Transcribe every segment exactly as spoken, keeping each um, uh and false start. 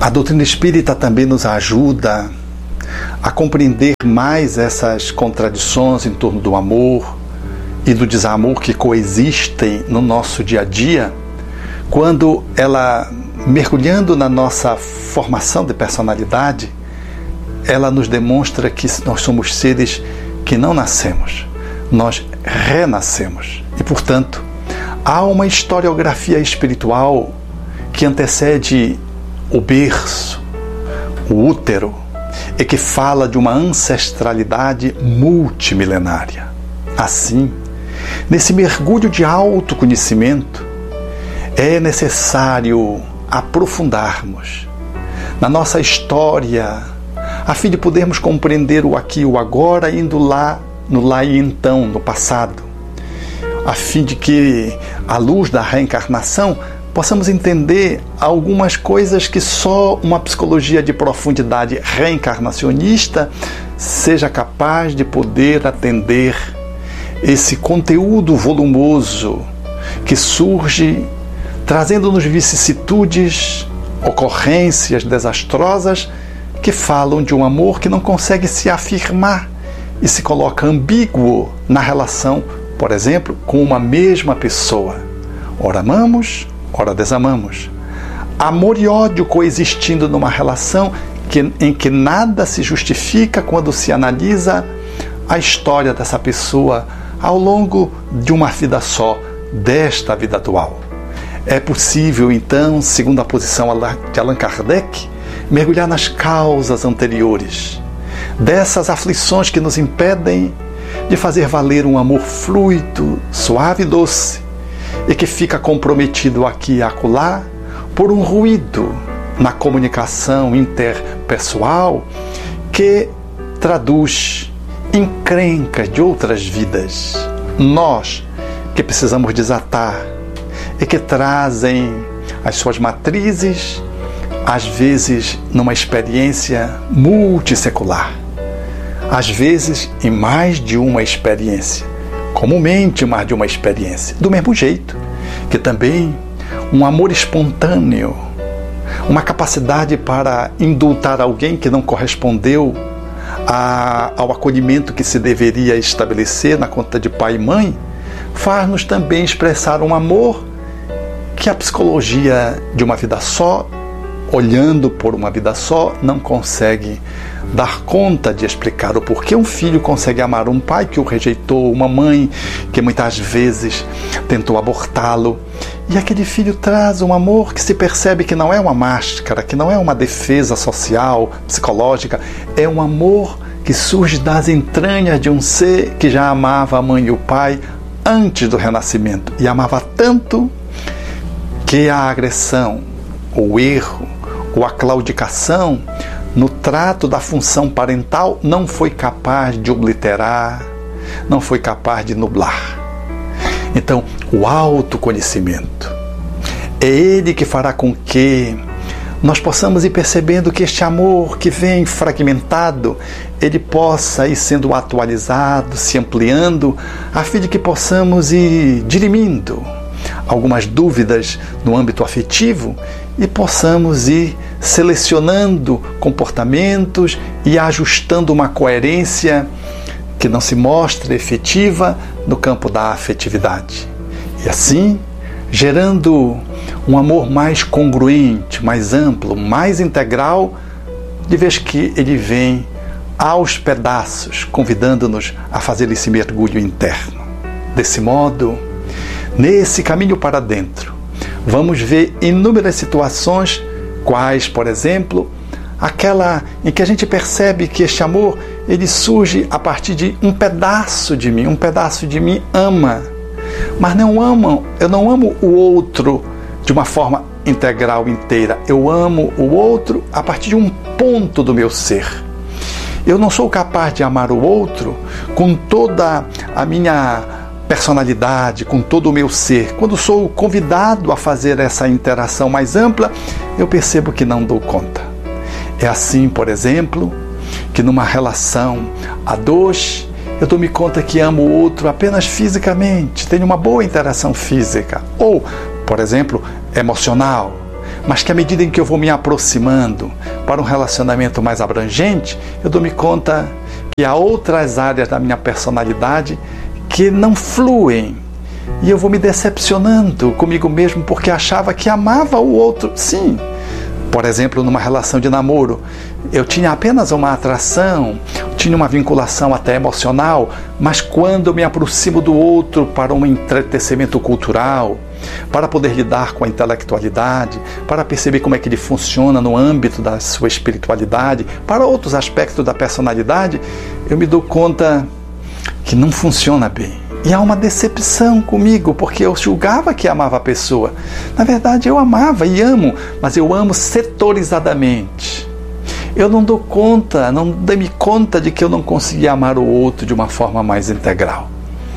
A doutrina espírita também nos ajuda a compreender mais essas contradições em torno do amor e do desamor que coexistem no nosso dia a dia, quando ela, mergulhando na nossa formação de personalidade, ela nos demonstra que nós somos seres que não nascemos, nós renascemos. E, portanto, há uma historiografia espiritual que antecede o berço, o útero, e que fala de uma ancestralidade multimilenária. Assim, nesse mergulho de autoconhecimento, é necessário aprofundarmos na nossa história, a fim de podermos compreender o aqui e o agora, indo lá, no lá e então, no passado, a fim de que, à luz da reencarnação, possamos entender algumas coisas que só uma psicologia de profundidade reencarnacionista seja capaz de poder atender esse conteúdo volumoso que surge trazendo-nos vicissitudes, ocorrências desastrosas que falam de um amor que não consegue se afirmar e se coloca ambíguo na relação, por exemplo, com uma mesma pessoa. Ora amamos, ora desamamos. Amor e ódio coexistindo numa relação que, em que nada se justifica quando se analisa a história dessa pessoa ao longo de uma vida só, desta vida atual. É possível, então, segundo a posição de Allan Kardec, mergulhar nas causas anteriores dessas aflições que nos impedem de fazer valer um amor fluido, suave e doce, e que fica comprometido aqui e acolá por um ruído na comunicação interpessoal que traduz encrencas de outras vidas. Nós que precisamos desatar e que trazem as suas matrizes, às vezes numa experiência multissecular, às vezes em mais de uma experiência, comumente mais de uma experiência. Do mesmo jeito que também um amor espontâneo, uma capacidade para indultar alguém que não correspondeu a, ao acolhimento que se deveria estabelecer na conta de pai e mãe, faz-nos também expressar um amor que a psicologia de uma vida só, olhando por uma vida só, não consegue dar conta de explicar o porquê um filho consegue amar um pai que o rejeitou, uma mãe que muitas vezes tentou abortá-lo. E aquele filho traz um amor que se percebe que não é uma máscara, que não é uma defesa social, psicológica, é um amor que surge das entranhas de um ser que já amava a mãe e o pai antes do renascimento, e amava tanto que a agressão, o erro, ou a claudicação no trato da função parental não foi capaz de obliterar, não foi capaz de nublar. Então, o autoconhecimento é ele que fará com que nós possamos ir percebendo que este amor que vem fragmentado, ele possa ir sendo atualizado, se ampliando, a fim de que possamos ir dirimindo algumas dúvidas no âmbito afetivo e possamos ir selecionando comportamentos e ajustando uma coerência que não se mostra efetiva no campo da afetividade. E assim, gerando um amor mais congruente, mais amplo, mais integral, de vez que ele vem aos pedaços, convidando-nos a fazer esse mergulho interno. Desse modo, nesse caminho para dentro, vamos ver inúmeras situações, quais, por exemplo, aquela em que a gente percebe que este amor, ele surge a partir de um pedaço de mim, um pedaço de mim ama, mas não amo, eu não amo o outro de uma forma integral, inteira. Eu amo o outro a partir de um ponto do meu ser. Eu não sou capaz de amar o outro com toda a minha personalidade, com todo o meu ser. Quando sou convidado a fazer essa interação mais ampla, eu percebo que não dou conta. É assim, por exemplo, que numa relação a dois, eu dou-me conta que amo o outro apenas fisicamente, tenho uma boa interação física, ou, por exemplo, emocional, mas que à medida em que eu vou me aproximando para um relacionamento mais abrangente, eu dou-me conta que há outras áreas da minha personalidade que não fluem. E eu vou me decepcionando comigo mesmo porque achava que amava o outro. Sim, por exemplo, numa relação de namoro, eu tinha apenas uma atração, tinha uma vinculação até emocional, mas quando eu me aproximo do outro para um entretecimento cultural, para poder lidar com a intelectualidade, para perceber como é que ele funciona no âmbito da sua espiritualidade, para outros aspectos da personalidade, eu me dou conta que não funciona bem. E há uma decepção comigo, porque eu julgava que amava a pessoa. Na verdade, eu amava e amo, mas eu amo setorizadamente. Eu não dou conta, não dei-me conta de que eu não conseguia amar o outro de uma forma mais integral.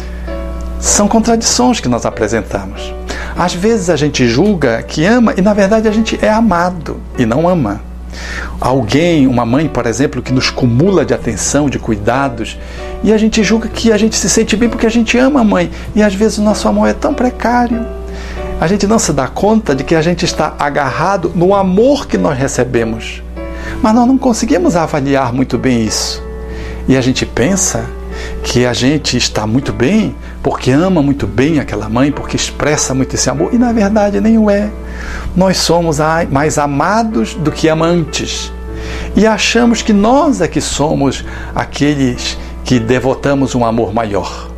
São contradições que nós apresentamos. Às vezes a gente julga que ama e, na verdade, a gente é amado e não ama. Alguém, uma mãe, por exemplo, que nos cumula de atenção, de cuidados, e a gente julga que a gente se sente bem porque a gente ama a mãe, e às vezes o nosso amor é tão precário. A gente não se dá conta de que a gente está agarrado no amor que nós recebemos, mas nós não conseguimos avaliar muito bem isso. E a gente pensa que a gente está muito bem porque ama muito bem aquela mãe, porque expressa muito esse amor, e na verdade nem o é. Nós somos mais amados do que amantes e achamos que nós é que somos aqueles que devotamos um amor maior.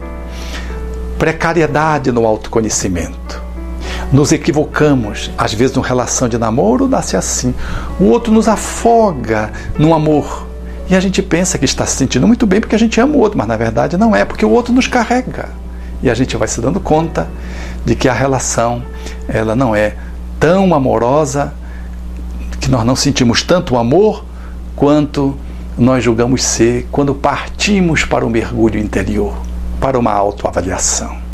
Precariedade no autoconhecimento. Nos equivocamos, às vezes numa relação de namoro dá-se assim, o outro nos afoga no amor e a gente pensa que está se sentindo muito bem porque a gente ama o outro, mas na verdade não é, porque o outro nos carrega. E a gente vai se dando conta de que a relação ela não é tão amorosa, que nós não sentimos tanto amor quanto nós julgamos ser quando partimos para o mergulho interior, para uma autoavaliação.